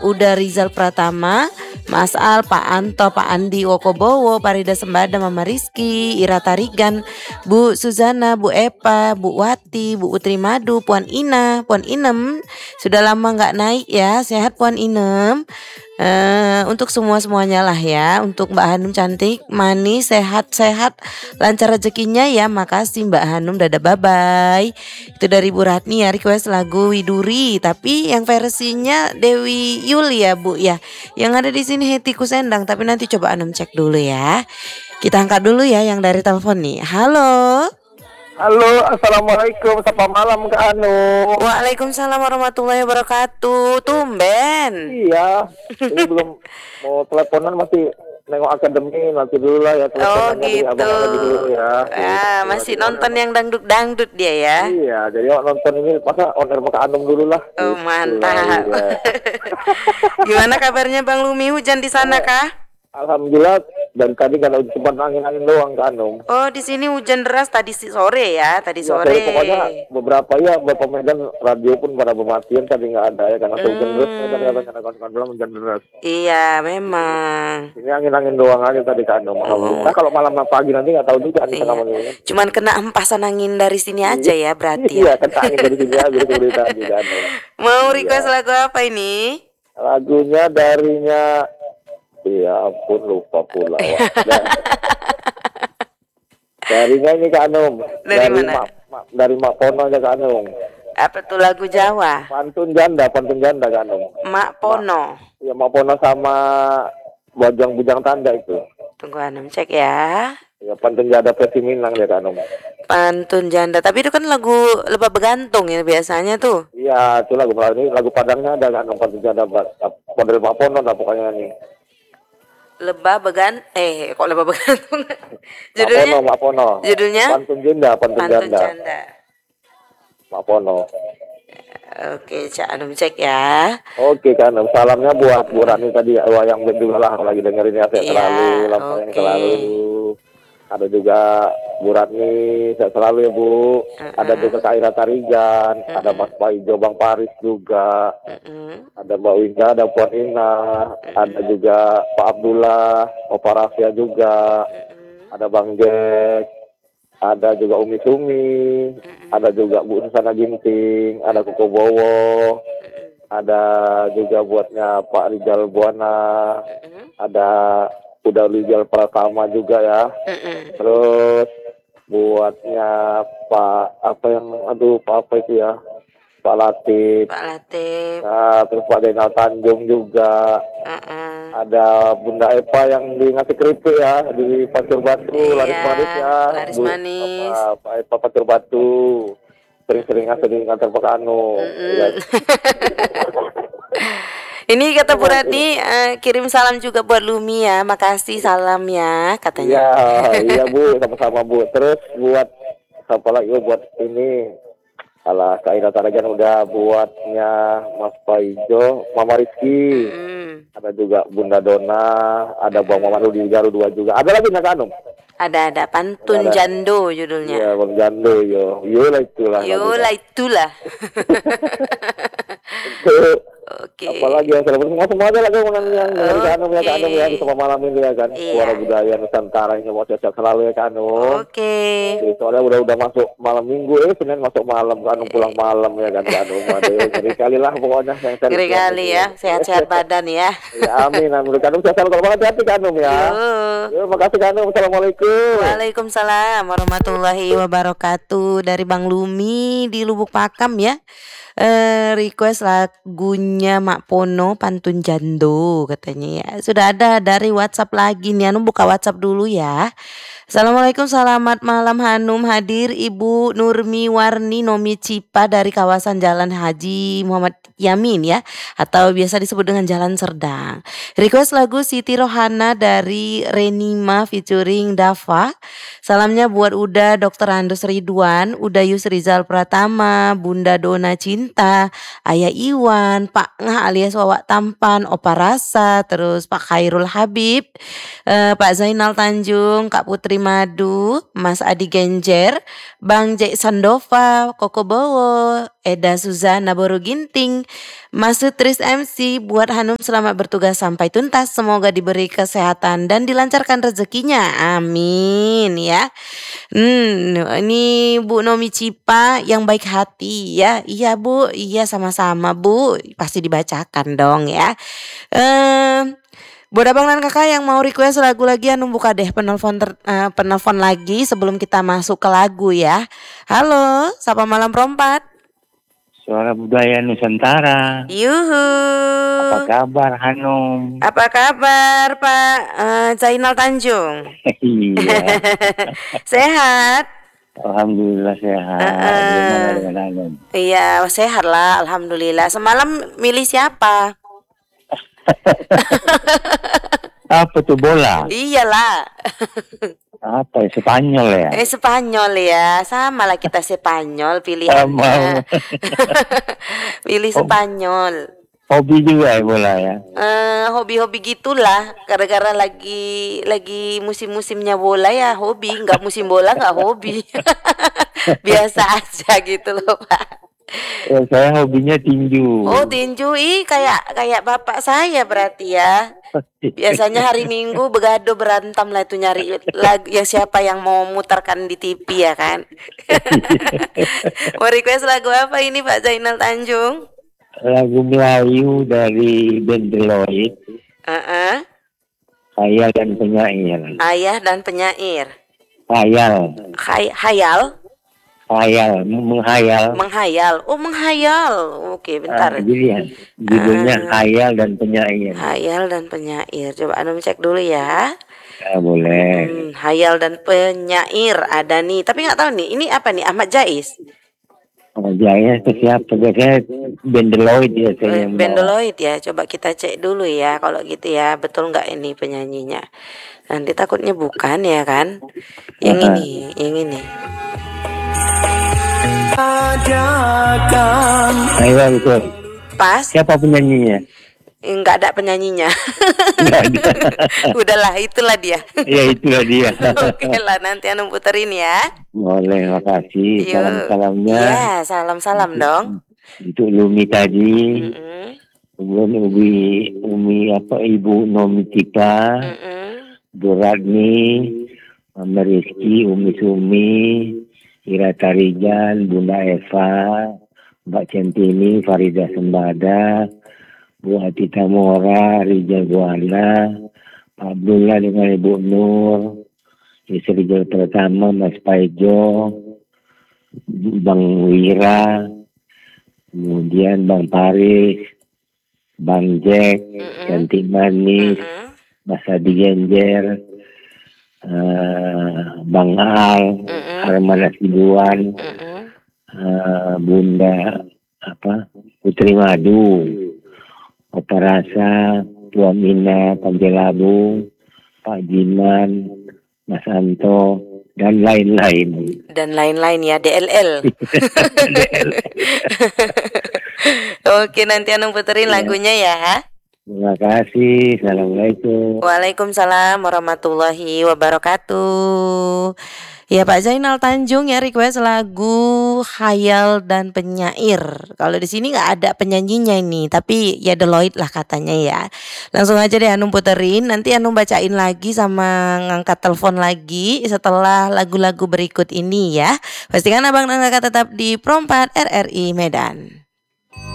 Uda Rizal Pratama, Mas Al, Pak Anto, Pak Andi Wokobowo, Parida Sembada, Mama Rizky, Ira Tarigan, Bu Suzana, Bu Epa, Bu Wati, Bu Utri Madu, Puan Ina, Puan Inem. Sudah lama nggak naik ya, sehat Puan Inem. Untuk semuanya lah ya. Untuk Mbak Hanum cantik, manis, sehat-sehat, lancar rezekinya ya. Makasih Mbak Hanum, dadah bye bye. Itu dari Bu Ratni ya, request lagu Widuri, tapi yang versinya Dewi Yuli ya Bu ya. Yang ada di sini Hetty Kusendang, tapi nanti coba Hanum cek dulu ya. Kita angkat dulu ya yang dari telepon nih. Halo. Halo, assalamualaikum. Selamat malam Kak Anu. Waalaikumsalam warahmatullahi wabarakatuh. Tumben. Iya, ini belum mau teleponan, masih nengok akademi, nanti dulu lah ya Oh teleponan dari gitu. abang lagi dulu ya. Masih nonton yang dangdut-dangdut dia ya. Iya, jadi nonton ini masa owner Kak Anum dulu lah. Oh Gitu mantap. lah, iya. Gimana kabarnya Bang Lumi, hujan di sana kah? Alhamdulillah, dari tadi kan udah cuma angin-angin doang Kak Anum. Oh di sini hujan deras tadi sore ya, tadi Ya, sore. pokoknya beberapa medan radio pun pada bermatian tadi nggak ada ya, karena hujan deras. Kadang-kadang kawan-kawan hujan deras. Iya memang. Ini angin-angin doang aja tadi Kak Anum. Nah, kalau malam pagi nanti nggak tahu juga nih Iya. Cuman kena empasan angin dari sini aja ya berarti Iya, ya. kena angin dari sini aja dari tadi Kak Anum. Mau request lagu apa ini? Lagunya darinya, ya ampun lupa pula. Darinya ini Kak Anum. Dari mana? Dari Mak Pono aja Kak Anum. Apa tuh lagu Jawa? Pantun janda Kak Anum. Mak Pono. Ya Mak Pono sama Bujang Tanda itu. Tunggu Hanum cek ya. Ya pantun janda versi Minang ya Kak Anum. Pantun janda, tapi itu kan lagu lebah begantung ya biasanya tuh. Iya, itu lagu Padangnya ada Kak Anum, pantun janda model Mak Pono lah pokoknya nih. Lebah begantung. Judulnya? Mak Pono. Judulnya? Pantun janda. Mak Pono. Oke, Cak Anum cek ya. Oke Kak Anum, salamnya buat Bu Rani tadi, yang juga lah lagi dengerin ya, sehat selalu, yang selalu. Ada juga Bu Rani, sehat selalu ya Bu. Ada juga Kak Ira Tarigan, ada Mas Paijo, Bang Paris juga. Ada Mbak Winda, ada Puan Ina, ada juga Pak Abdullah, Opa Rafia juga. Ada Bang Jack, ada juga Umi Sumi, ada juga Bu Nusana Ginting, ada Koko Bowo, ada juga buatnya Pak Rizal Buana, ada Uda Rizal Pratama juga ya. Terus buatnya Pak apa itu ya, Pak Latif. Nah, terus Pak Denal Tanjung juga. Ada Bunda Epa yang ngasih keripik ya di Pasir Batu, laris manis ya. Laris manis. Pak Epa Pasir Batu sering-sering ngantar Pak Anu. Ya. Ini kata Bu Ratni, kirim salam juga buat Lumi ya, makasih salam ya katanya. Iya Bu, sama-sama Bu. Terus buat apa lagi buat ini, Kak Ina Taragan udah buatnya Mas Paijo, Mama Rizky. Ada juga Bunda Dona, ada Bang Maman di Garu 2 juga. Ada lagi Kak Anum? Ada Pantun Jando judulnya. Iya, Bang Jando yolah itulah. Oke. Apalagi yang semua aja lagi yang Kak Anum ya Kak Anum ya, sama malam ini ya kan. Suara budaya Nusantara ini mau sehat selalu ya Kak Anum. Oke. Soalnya udah masuk malam minggu, Senin masuk malam, Kak Anum pulang malam ya kan Kak Anum. Ngeri kali lah pokoknya. Ngeri kali ya, sehat-sehat badan ya. Ya amin, Kak Anum sehat selalu, kalau banget hati Kak Anum ya. Yo, makasih Kak Anum, assalamualaikum. Waalaikumsalam warahmatullahi wabarakatuh. Dari Bang Lumi di Lubuk Pakam ya. Request lagunya Mak Pono Pantun Jando katanya ya. Sudah ada dari WhatsApp lagi nih. Anu buka WhatsApp dulu ya. Assalamualaikum, selamat malam Hanum, hadir Ibu Nurmi Warni Nomi Cipa dari kawasan Jalan Haji Muhammad Yamin ya, atau biasa disebut dengan Jalan Serdang. Request lagu Siti Rohana dari Renima featuring Dava. Salamnya buat Uda Dr. Andus Ridwan, Uda Yus Rizal Pratama, Bunda Dona Cinta, Ayah Iwan, Pak Ngah alias Wawak Tampan, Opa Rasa, terus Pak Khairul Habib, Pak Zainal Tanjung, Kak Putri Putri Madu, Mas Adi Genjer, Bang Jek Sandova, Koko Bowo, Eda Suzana Boru Ginting, Mas Sutris MC, buat Hanum selamat bertugas sampai tuntas. Semoga diberi kesehatan dan dilancarkan rezekinya. Amin ya. Ini Bu Nomi Cipa yang baik hati ya. Iya Bu, iya sama-sama Bu. Pasti dibacakan dong ya. Buat abang dan kakak yang mau request lagu lagi, anu buka deh penelpon lagi sebelum kita masuk ke lagu ya. Halo, Sapa Malam Perempat. Suara Budaya Nusantara. Yuhu. Apa kabar Hanum? Apa kabar Pak Zainal Tanjung? Iya. Sehat? Alhamdulillah sehat. Gimana dengan Hanum? Iya sehat lah, alhamdulillah. Semalam milih siapa? Apa tuh bola? Iyalah. Apa ya? Spanyol ya? Spanyol ya, sama lah kita Spanyol pilihannya. Pilih Spanyol. Hobi juga ya bola ya? Hobi-hobi gitulah, gara-gara lagi musim-musimnya bola ya hobi, nggak musim bola nggak hobi. Biasa aja gitu loh Pak. Ya, saya hobinya tinju. Oh tinju, kayak bapak saya berarti ya. Biasanya hari Minggu begado berantem lah itu nyari lagu ya, siapa yang mau mutarkan di TV ya kan. Mau request lagu apa ini Pak Zainal Tanjung? Lagu Melayu dari band Deloitte. Khayal dan Penyair. Ayah dan penyair. Khayal. Hayal? Khayal, menghayal. Menghayal. Oh menghayal. Oke bentar. Jadi judulnya Khayal dan Penyair. Hayal dan penyair. Coba Anum cek dulu ya. Ya, boleh. Hayal dan penyair ada nih. Tapi nggak tahu nih. Ini apa nih? Ahmad Jais. Jaya itu siapa? Biasanya band Deloitte biasanya. Band Deloitte ya. Coba kita cek dulu ya. Kalau gitu ya. Betul nggak ini penyanyinya? Nanti takutnya bukan ya kan? Yang ini. Ayo itu. Pas. Siapa penyanyinya? Enggak ada penyanyinya. Nggak ada. Udahlah itulah dia. Ya itulah dia. Oke lah nanti Anu puterin ya. Boleh, makasih. Yuk. Salam-salamnya. Iya, salam-salam dong. Untuk Lumi tadi. Kemudian Ibu Nomi Cipa, Bu Radni, Mama Rizky, Umi Sumi, Ira Tarijan, Bunda Eva, Mbak Centini, Farida Sembada, Bu Atita Mora, Rijal Buana, Pak Abdullah dengan Ibu Nur, Istri Rijal Pertama, Mas Paijo, Bang Wira, kemudian Bang Paris, Bang Jack, Cantik Manis, Mas Adi Genjer, Bang Al, Arman Asibuan, Bunda Putri Madu, Opa Rasa, Tua Mina, Panjelabu, Pak Jiman, Mas Anto, dan lain-lain. Dan lain-lain ya, DLL. Oke, nanti Anung puterin lagunya ya. Terima kasih. Assalamualaikum. Waalaikumsalam warahmatullahi wabarakatuh. Ya Pak Zainal Tanjung ya request lagu Khayal dan Penyair. Kalau di sini nggak ada penyanyinya ini, tapi ya Deloitte lah katanya ya. Langsung aja deh Anum puterin, nanti Anum bacain lagi sama ngangkat telepon lagi setelah lagu-lagu berikut ini ya. Pastikan abang dan kakak tetap di Perempat RRI Medan.